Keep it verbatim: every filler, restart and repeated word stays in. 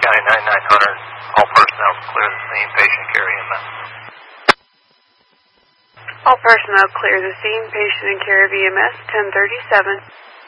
County ninety-nine hundred. All personnel clear the scene. Patient care E M S. All personnel clear the scene. Patient and care of E M S ten thirty-seven.